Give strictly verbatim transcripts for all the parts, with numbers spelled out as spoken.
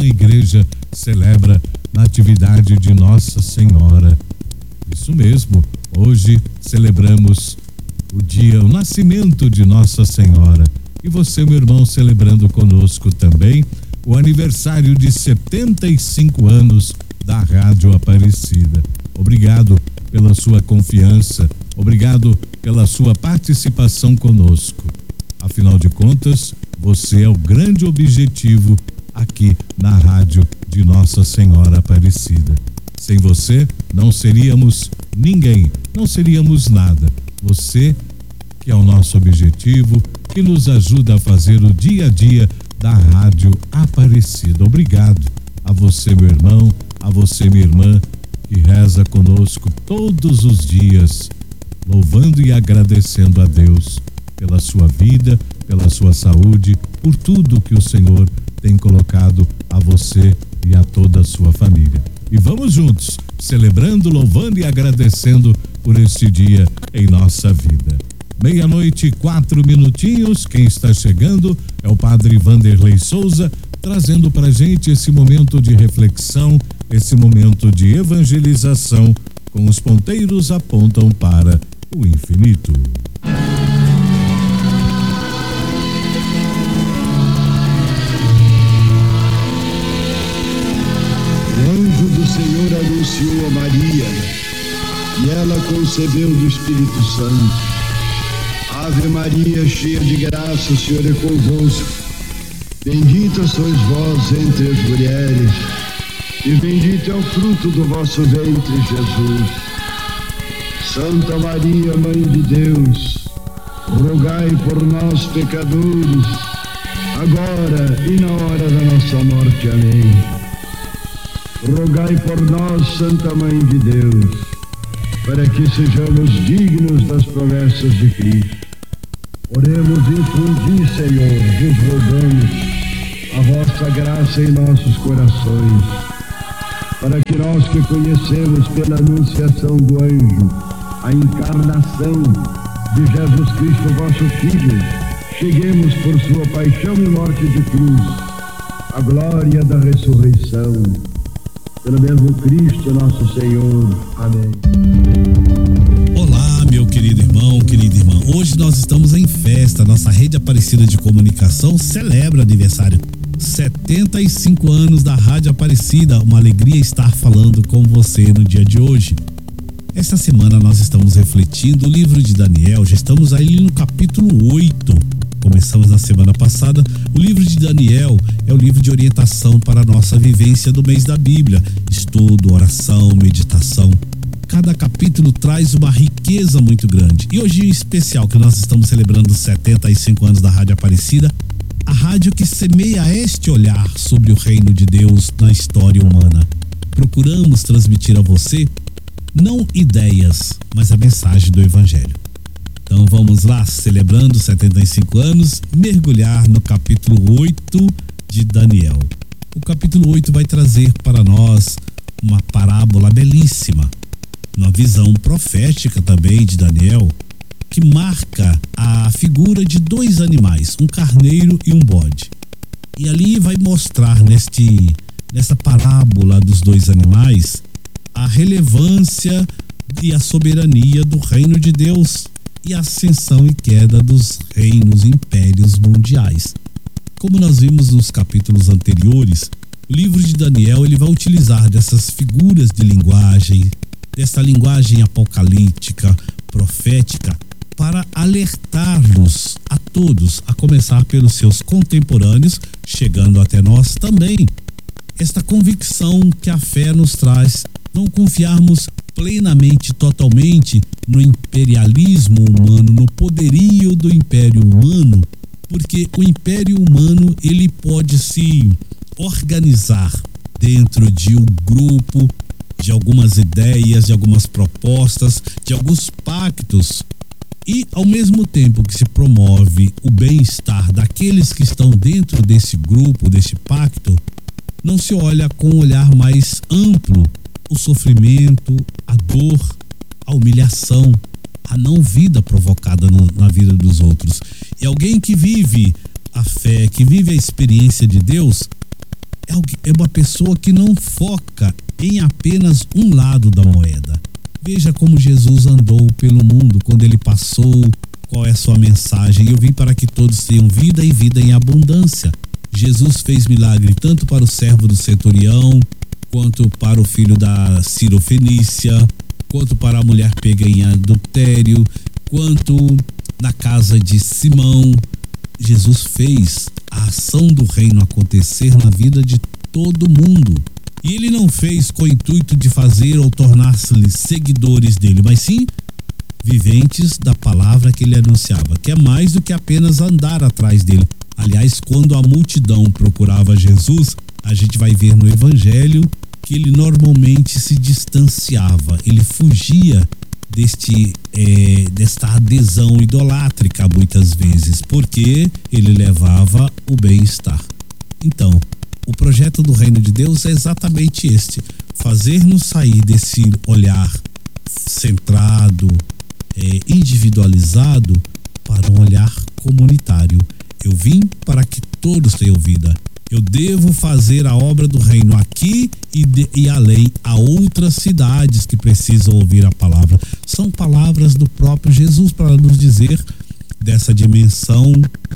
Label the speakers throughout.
Speaker 1: a igreja celebra Natividade de Nossa Senhora. Isso mesmo, hoje celebramos o dia, o nascimento de Nossa Senhora. E você, meu irmão, celebrando conosco também o aniversário de setenta e cinco anos da Rádio Aparecida. Obrigado pela sua confiança, obrigado pela sua participação conosco. Afinal de contas, você é o grande objetivo aqui na Rádio de Nossa Senhora Aparecida. Sem você, não seríamos ninguém, não seríamos nada. Você que é o nosso objetivo, que nos ajuda a fazer o dia a dia da Rádio Aparecida. Obrigado a você, meu irmão, a você, minha irmã, que reza conosco todos os dias, louvando e agradecendo a Deus pela sua vida, pela sua saúde, por tudo que o Senhor tem colocado a você e a toda a sua família. E vamos juntos, celebrando, louvando e agradecendo por este dia em nossa vida. Meia-noite, quatro minutinhos. Quem está chegando é o Padre Vanderlei Souza, trazendo pra gente esse momento de reflexão, esse momento de evangelização, com os ponteiros apontam para o infinito.
Speaker 2: O anjo do Senhor anunciou a Maria, e ela concebeu do Espírito Santo. Ave Maria, cheia de graça, o Senhor é convosco. Bendita sois vós entre as mulheres, e bendito é o fruto do vosso ventre, Jesus. Santa Maria, Mãe de Deus, rogai por nós, pecadores, agora e na hora da nossa morte. Amém. Rogai por nós, Santa Mãe de Deus, para que sejamos dignos das promessas de Cristo. Oremos e infundi, Senhor, vos rogamos a vossa graça em nossos corações, para que nós que conhecemos pela anunciação do anjo a encarnação de Jesus Cristo, vosso Filho, cheguemos por sua paixão e morte de cruz à glória da ressurreição. Pelo mesmo Cristo nosso Senhor. Amém.
Speaker 3: Olá, meu querido irmão, querida irmã. Hoje nós estamos em festa. Nossa rede Aparecida de Comunicação celebra aniversário. setenta e cinco anos da Rádio Aparecida. Uma alegria estar falando com você no dia de hoje. Esta semana nós estamos refletindo o livro de Daniel. Já estamos aí no capítulo oito. Começamos na semana passada. O livro de Daniel é o livro de orientação para a nossa vivência do mês da Bíblia. Estudo, oração, meditação. Cada capítulo traz uma riqueza muito grande. E hoje em especial, que nós estamos celebrando os setenta e cinco anos da Rádio Aparecida, a rádio que semeia este olhar sobre o reino de Deus na história humana. Procuramos transmitir a você não ideias, mas a mensagem do Evangelho. Então vamos lá, celebrando setenta e cinco anos, mergulhar no capítulo oito de Daniel. O capítulo oito vai trazer para nós uma parábola belíssima, uma visão profética também de Daniel, que marca a figura de dois animais, um carneiro e um bode. E ali vai mostrar neste, nessa parábola dos dois animais a relevância e a soberania do reino de Deus e a ascensão e queda dos reinos e impérios mundiais. Como nós vimos nos capítulos anteriores, o livro de Daniel ele vai utilizar dessas figuras de linguagem, dessa linguagem apocalíptica, profética, para alertar-nos a todos, a começar pelos seus contemporâneos, chegando até nós também. Esta convicção que a fé nos traz, não confiarmos plenamente, totalmente no imperialismo humano, no poderio do império humano, porque o império humano ele pode se organizar dentro de um grupo, de algumas ideias, de algumas propostas, de alguns pactos, e ao mesmo tempo que se promove o bem-estar daqueles que estão dentro desse grupo, desse pacto, não se olha com um olhar mais amplo o sofrimento, a dor, a humilhação, a não vida provocada no, na vida dos outros. E alguém que vive a fé, que vive a experiência de Deus, é uma pessoa que não foca em apenas um lado da moeda. Veja como Jesus andou pelo mundo quando ele passou, qual é a sua mensagem. Eu vim para que todos tenham vida e vida em abundância. Jesus fez milagre tanto para o servo do centurião, quanto para o filho da Cirofenícia, quanto para a mulher pega em adultério, quanto na casa de Simão. Jesus fez a ação do reino acontecer na vida de todo mundo. E ele não fez com o intuito de fazer ou tornar-se seguidores dele, mas sim viventes da palavra que ele anunciava, que é mais do que apenas andar atrás dele. Aliás, quando a multidão procurava Jesus, a gente vai ver no evangelho que ele normalmente se distanciava, ele fugia deste, é, desta adesão idolátrica muitas vezes, porque ele levava o bem-estar. Então, o projeto do reino de Deus é exatamente este: fazer-nos sair desse olhar centrado, é, individualizado, para um olhar comunitário. Eu vim para que todos tenham vida. Eu devo fazer a obra do reino aqui e, de, e além a outras cidades que precisam ouvir a palavra. São palavras do próprio Jesus para nos dizer dessa dimensão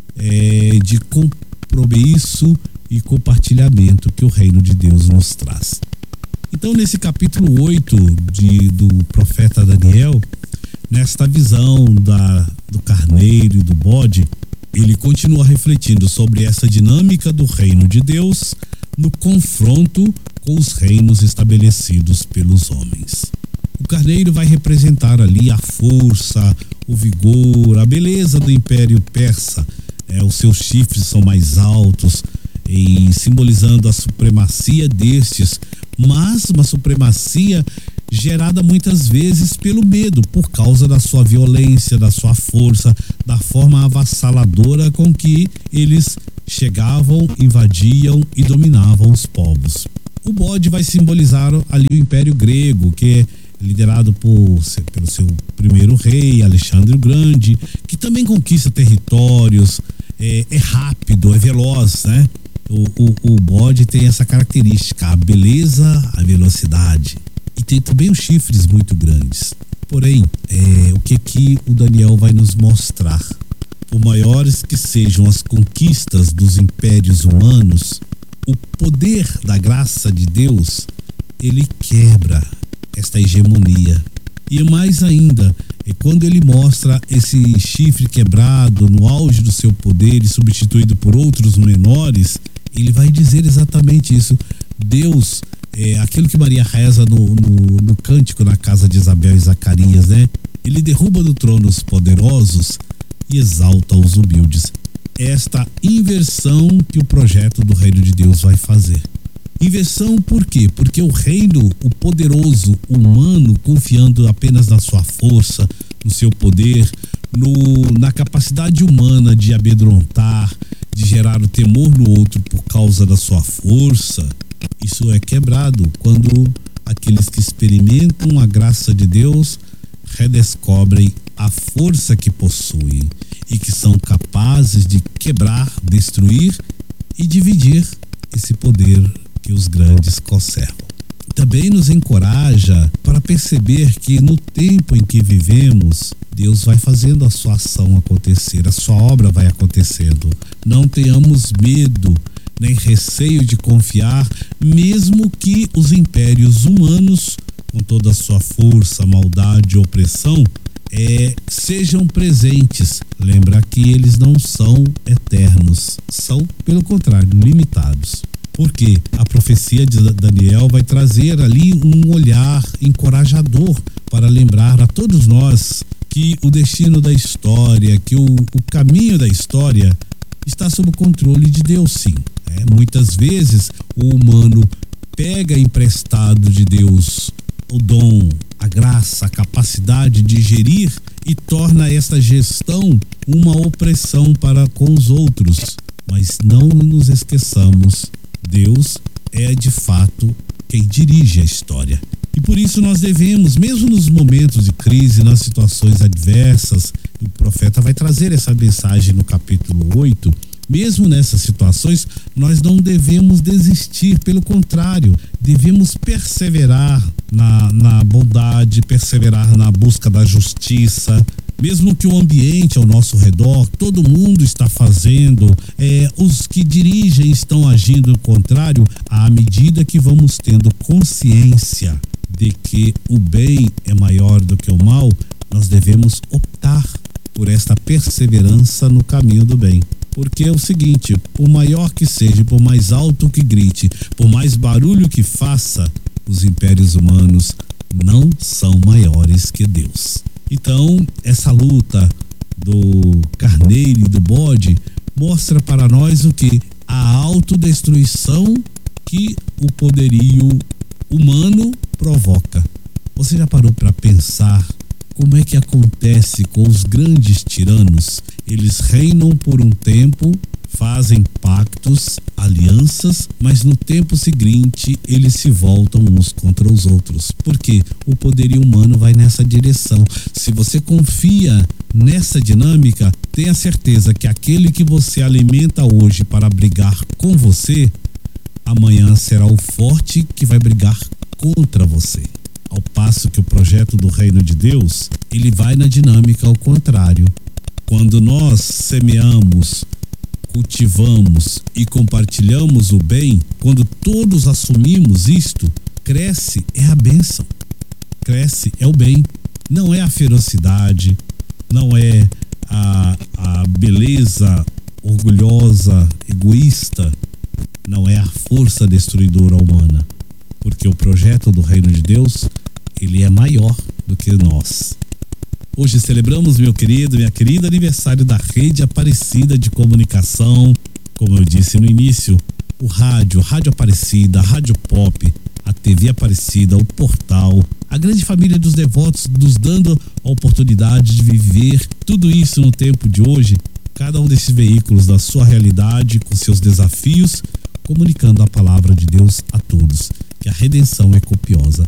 Speaker 3: é, de compromisso e compartilhamento que o reino de Deus nos traz. Então, nesse capítulo oito de, do profeta Daniel, nesta visão da, do carneiro e do bode, ele continua refletindo sobre essa dinâmica do reino de Deus no confronto com os reinos estabelecidos pelos homens. O carneiro vai representar ali a força, o vigor, a beleza do Império Persa. É, os seus chifres são mais altos, e simbolizando a supremacia destes, mas uma supremacia gerada muitas vezes pelo medo, por causa da sua violência, da sua força, da forma avassaladora com que eles chegavam, invadiam e dominavam os povos. O bode vai simbolizar ali o Império Grego, que é liderado por, pelo seu primeiro rei, Alexandre o Grande, que também conquista territórios, é, é rápido, é veloz, né? O, o, o bode tem essa característica, a beleza, a velocidade, e tem também os chifres muito grandes. Porém, é, o que que o Daniel vai nos mostrar? Por maiores que sejam as conquistas dos impérios humanos, o poder da graça de Deus, ele quebra esta hegemonia. E mais ainda, é quando ele mostra esse chifre quebrado no auge do seu poder e substituído por outros menores, ele vai dizer exatamente isso. Deus, é aquilo que Maria reza no, no, no cântico na casa de Isabel e Zacarias, né? Ele derruba do trono os poderosos e exalta os humildes. Esta inversão que o projeto do reino de Deus vai fazer. Inversão por quê? Porque o reino, o poderoso humano, confiando apenas na sua força, no seu poder, no, na capacidade humana de amedrontar, de gerar o temor no outro por causa da sua força, isso é quebrado quando aqueles que experimentam a graça de Deus redescobrem a força que possuem e que são capazes de quebrar, destruir e dividir esse poder que os grandes conservam. Também nos encoraja para perceber que no tempo em que vivemos, Deus vai fazendo a sua ação acontecer, a sua obra vai acontecendo. Não tenhamos medo nem receio de confiar, mesmo que os impérios humanos, com toda a sua força, maldade e opressão, é, sejam presentes. Lembra que eles não são eternos, são, pelo contrário, limitados. Porque a profecia de Daniel vai trazer ali um olhar encorajador para lembrar a todos nós que o destino da história, que o, o caminho da história está sob o controle de Deus, sim. É, muitas vezes o humano pega emprestado de Deus o dom, a graça, a capacidade de gerir e torna essa gestão uma opressão para com os outros. Mas não nos esqueçamos, Deus é de fato quem dirige a história. E por isso nós devemos, mesmo nos momentos de crise, nas situações adversas, o profeta vai trazer essa mensagem no capítulo oito, Mesmo nessas situações, nós não devemos desistir, pelo contrário, devemos perseverar na, na bondade, perseverar na busca da justiça. Mesmo que o ambiente ao nosso redor, todo mundo está fazendo, é, os que dirigem estão agindo ao contrário, à medida que vamos tendo consciência de que o bem é maior do que o mal, nós devemos optar por esta perseverança no caminho do bem. Porque é o seguinte, por maior que seja, por mais alto que grite, por mais barulho que faça, os impérios humanos não são maiores que Deus. Então, essa luta do carneiro e do bode mostra para nós o que? A autodestruição que o poderio humano provoca. Você já parou para pensar como é que acontece com os grandes tiranos? Eles reinam por um tempo, fazem pactos, alianças, mas no tempo seguinte eles se voltam uns contra os outros. Porque o poderio humano vai nessa direção. Se você confia nessa dinâmica, tenha certeza que aquele que você alimenta hoje para brigar com você, amanhã será o forte que vai brigar contra você. Ao passo que o projeto do reino de Deus, ele vai na dinâmica ao contrário. Quando nós semeamos, cultivamos e compartilhamos o bem, quando todos assumimos isto, cresce é a bênção, cresce é o bem, não é a ferocidade, não é a, a beleza orgulhosa, egoísta, não é a força destruidora humana, porque o projeto do reino de Deus, ele é maior do que nós. Hoje celebramos, meu querido, minha querida, aniversário da Rede Aparecida de Comunicação. Como eu disse no início, o rádio, Rádio Aparecida, a Rádio Pop, a T V Aparecida, o portal, a grande família dos devotos nos dando a oportunidade de viver tudo isso no tempo de hoje, cada um desses veículos da sua realidade, com seus desafios, comunicando a palavra de Deus a todos, que a redenção é copiosa.